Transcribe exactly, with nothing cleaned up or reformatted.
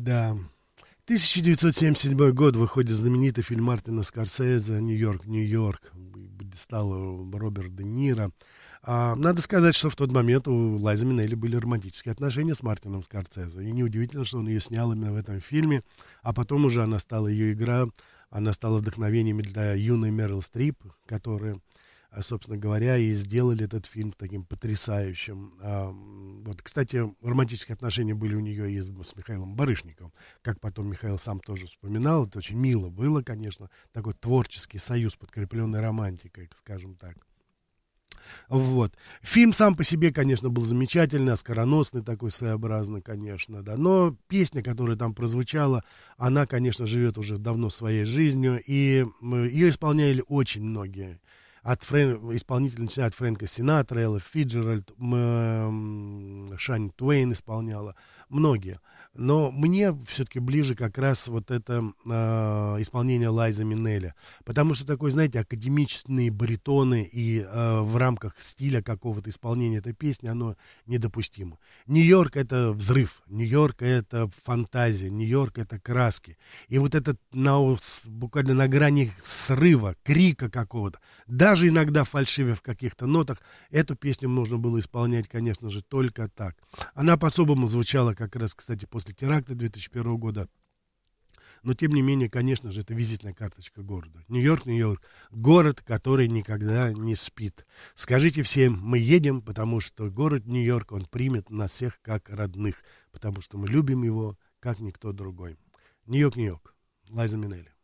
Да. тысяча девятьсот семьдесят седьмой год, выходит знаменитый фильм Мартина Скорсезе «Нью-Йорк, Нью-Йорк». Стал Роберт Де Ниро. А, надо сказать, что в тот момент у Лайзы Минелли были романтические отношения с Мартином Скорсезе. И неудивительно, что он ее снял именно в этом фильме. А потом уже она стала, ее игра, она стала вдохновением для юной Мерил Стрип, которая, собственно говоря, и сделали этот фильм таким потрясающим. А, вот, кстати, романтические отношения были у нее и с, с Михаилом Барышниковым. Как потом Михаил сам тоже вспоминал, это очень мило было, конечно, такой творческий союз, подкрепленный романтикой, скажем так. Вот. Фильм сам по себе, конечно, был замечательный, оскароносный такой своеобразный, конечно, да. Но песня, которая там прозвучала, она, конечно, живет уже давно своей жизнью, и ее исполняли очень многие. От Фрэн... исполнителей, начиная от Фрэнка Синатра, Элла Фиджеральд, Шани Туэйн исполняла, многие. Но мне все-таки ближе как раз вот это э, исполнение Лайзы Минелли. Потому что такой, знаете, академичные баритоны и э, в рамках стиля какого-то исполнения этой песни, оно недопустимо. Нью-Йорк — это взрыв, Нью-Йорк — это фантазия, Нью-Йорк — это краски. И вот этот на, буквально на грани срыва, крика какого-то, даже иногда фальшивя в каких-то нотах, эту песню нужно было исполнять, конечно же, только так. Она по-особому звучала как раз, кстати, после теракта две тысячи первого года. Но, тем не менее, конечно же, это визитная карточка города. Нью-Йорк, Нью-Йорк. Город, который никогда не спит. Скажите всем, мы едем, потому что город Нью-Йорк, он примет нас всех как родных. Потому что мы любим его, как никто другой. Нью-Йорк, Нью-Йорк. Лайза Минелли.